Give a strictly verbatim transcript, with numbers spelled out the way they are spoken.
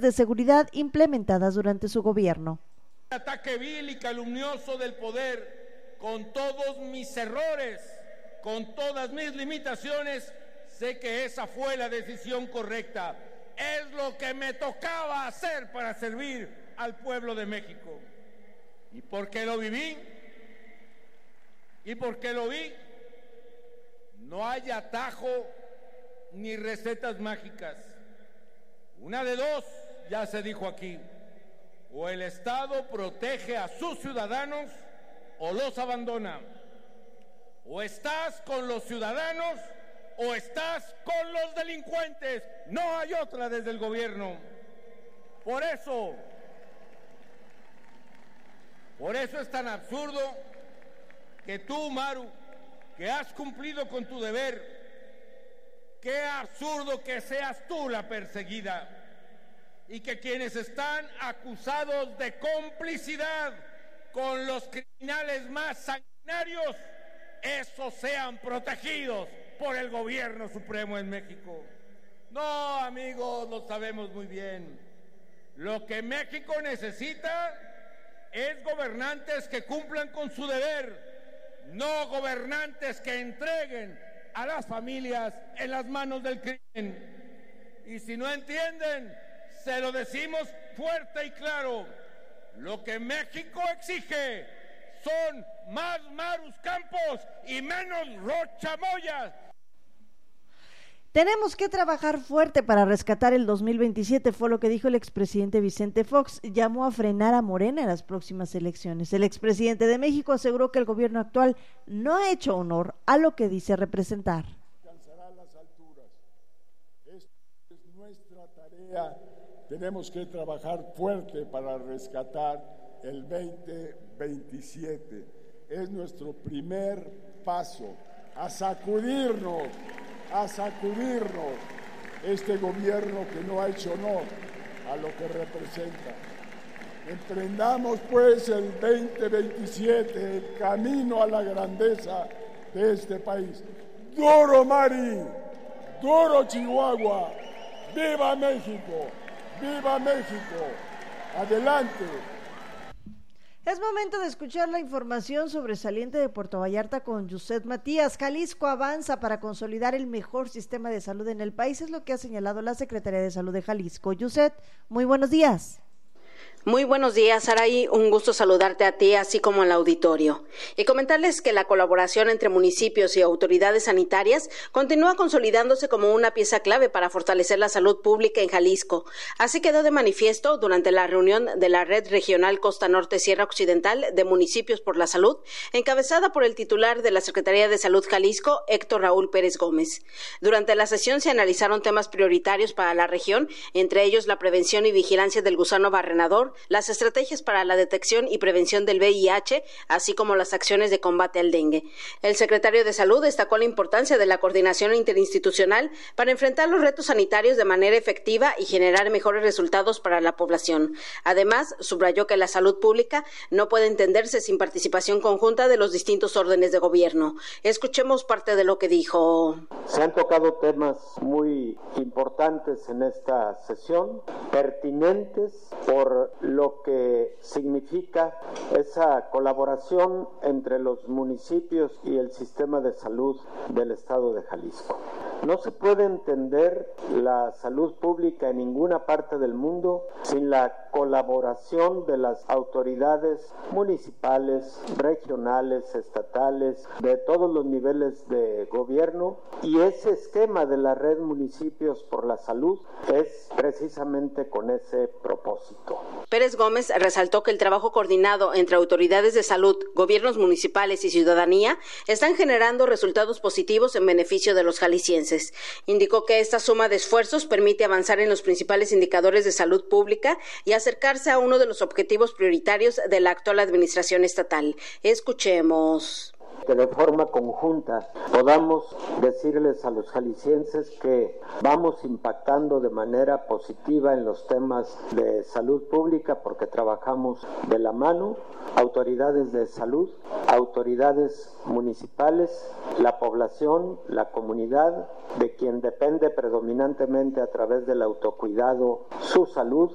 de seguridad implementadas durante su gobierno. Ataque vil y calumnioso del poder, con todos mis errores, con todas mis limitaciones, sé que esa fue la decisión correcta. Es lo que me tocaba hacer para servir al pueblo de México. ¿Y por qué lo viví? ¿Y por qué lo vi? No hay atajo ni recetas mágicas. Una de dos, ya se dijo aquí: o el Estado protege a sus ciudadanos o los abandona. O estás con los ciudadanos o estás con los delincuentes. No hay otra desde el gobierno. Por eso, por eso es tan absurdo que tú, Maru, que has cumplido con tu deber, qué absurdo que seas tú la perseguida y que quienes están acusados de complicidad con los criminales más sanguinarios, esos sean protegidos por el gobierno supremo en México. No, amigos, lo sabemos muy bien. Lo que México necesita es gobernantes que cumplan con su deber, no gobernantes que entreguen a las familias en las manos del crimen. Y si no entienden, se lo decimos fuerte y claro: lo que México exige son más Marus Campos y menos Rocha Moya. Tenemos que trabajar fuerte para rescatar el dos mil veintisiete, fue lo que dijo el expresidente Vicente Fox. Llamó a frenar a Morena en las próximas elecciones. El expresidente de México aseguró que el gobierno actual no ha hecho honor a lo que dice representar. Alcanzará las alturas. Esta es nuestra tarea. Tenemos que trabajar fuerte para rescatar el veinte veintisiete. Es nuestro primer paso a sacudirnos, a sacudirnos este gobierno que no ha hecho honor a lo que representa. Emprendamos pues el veinte veintisiete, el camino a la grandeza de este país. ¡Duro Mari! ¡Duro Chihuahua! ¡Viva México! ¡Viva México! ¡Adelante! Es momento de escuchar la información sobresaliente de Puerto Vallarta con Yuset Matías. Jalisco avanza para consolidar el mejor sistema de salud en el país, es lo que ha señalado la Secretaría de Salud de Jalisco. Yuset, muy buenos días. Muy buenos días, Saraí. Un gusto saludarte a ti, así como al auditorio. Y comentarles que la colaboración entre municipios y autoridades sanitarias continúa consolidándose como una pieza clave para fortalecer la salud pública en Jalisco. Así quedó de manifiesto durante la reunión de la Red Regional Costa Norte Sierra Occidental de Municipios por la Salud, encabezada por el titular de la Secretaría de Salud Jalisco, Héctor Raúl Pérez Gómez. Durante la sesión se analizaron temas prioritarios para la región, entre ellos la prevención y vigilancia del gusano barrenador, las estrategias para la detección y prevención del V I H, así como las acciones de combate al dengue. El secretario de Salud destacó la importancia de la coordinación interinstitucional para enfrentar los retos sanitarios de manera efectiva y generar mejores resultados para la población. Además, subrayó que la salud pública no puede entenderse sin participación conjunta de los distintos órdenes de gobierno. Escuchemos parte de lo que dijo. Se han tocado temas muy importantes en esta sesión, pertinentes por lo que significa esa colaboración entre los municipios y el sistema de salud del estado de Jalisco. No se puede entender la salud pública en ninguna parte del mundo sin la colaboración de las autoridades municipales, regionales, estatales, de todos los niveles de gobierno, y ese esquema de la red Municipios por la Salud es precisamente con ese propósito. Pérez Gómez resaltó que el trabajo coordinado entre autoridades de salud, gobiernos municipales y ciudadanía están generando resultados positivos en beneficio de los jaliscienses. Indicó que esta suma de esfuerzos permite avanzar en los principales indicadores de salud pública y acercarse a uno de los objetivos prioritarios de la actual administración estatal. Escuchemos. Que de forma conjunta podamos decirles a los jaliscienses que vamos impactando de manera positiva en los temas de salud pública porque trabajamos de la mano, autoridades de salud, autoridades municipales, la población, la comunidad, de quien depende predominantemente a través del autocuidado su salud.